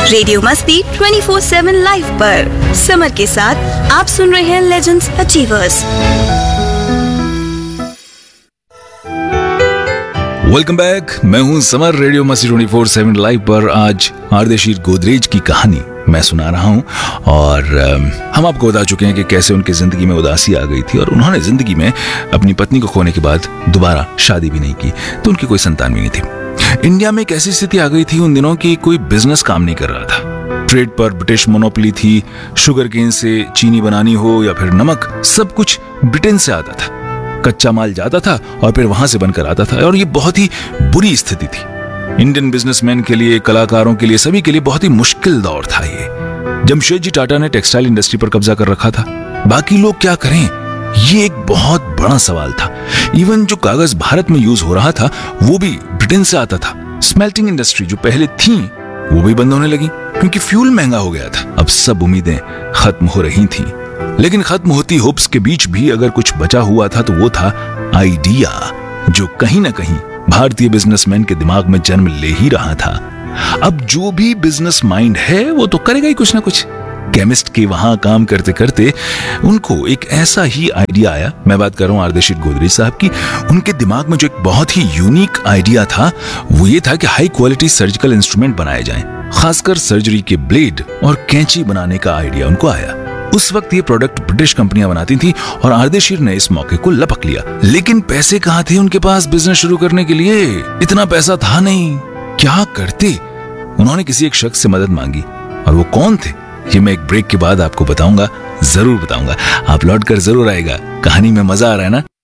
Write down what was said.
Radio मस्ती 24/7 live पर summer के साथ आप सुन रहे हैं लेजेंड्स अचीवर्स। वेलकम बैक, मैं हूं समर। रेडियो मस्ती 24/7 लाइव पर आज आर्देशीर गोदरेज की कहानी मैं सुना रहा हूं। और हम आपको बता चुके हैं कि कैसे उनकी जिंदगी में उदासी आ गई थी और उन्होंने जिंदगी में अपनी पत्नी को खोने के बाद दोबारा शादी भी नहीं की, तो उनकी कोई संतान भी नहीं थी। इंडिया में एक ऐसी स्थिति आ गई थी उन दिनों की कोई बिजनेस काम नहीं कर रहा था। ट्रेड पर ब्रिटिश मोनोपोली थी। शुगर केन से चीनी बनानी हो या फिर नमक, सब कुछ ब्रिटेन से आता था। कच्चा माल जाता था और फिर वहां से बनकर आता था, और ये बहुत ही बुरी स्थिति थी। इंडियन बिजनेसमैन के लिए, कलाकारों के लिए, सभी के लिए बहुत ही मुश्किल दौर था ये। जमशेदजी टाटा ने टेक्सटाइल इंडस्ट्री पर कब्जा कर रखा था। बाकी लोग क्या करें, ये एक बहुत बड़ा सवाल था। इवन जो कागज भारत में यूज हो रहा था वो भी ब्रिटेन से आता था। स्मेल्टिंग इंडस्ट्री जो पहले थी वो भी बंद होने लगी क्योंकि फ्यूल महंगा हो गया था। अब सब उम्मीदें खत्म हो रही थी, लेकिन खत्म होती होप्स के बीच भी अगर कुछ बचा हुआ था तो वो था आइडिया, जो कहीं ना कहीं भारतीय बिजनेसमैन के दिमाग में जन्म ले ही रहा था। अब जो भी बिजनेस माइंड है वो तो करेगा ही कुछ ना कुछ। केमिस्ट के वहां काम करते करते उनको एक ऐसा ही आइडिया आया। मैं बात कर रहा हूं आर्देशीर गोदरेज साहब की। उनके दिमाग में जो एक बहुत ही यूनिक आइडिया था वो ये था कि हाई क्वालिटी सर्जिकल इंस्ट्रूमेंट बनाए जाएं। खासकर सर्जरी के ब्लेड और कैंची बनाने का आइडिया उनको आया। उस वक्त ये प्रोडक्ट ब्रिटिश कंपनियां बनाती थी और आर्देशीर ने इस मौके को लपक लिया। लेकिन पैसे कहां थे उनके पास बिजनेस शुरू करने के लिए? इतना पैसा था नहीं। क्या करते? उन्होंने किसी एक शख्स से मदद मांगी, और वो कौन थे ये मैं एक ब्रेक के बाद आपको बताऊंगा, जरूर बताऊंगा। आप लौट कर जरूर आएगा। कहानी में मजा आ रहा है ना?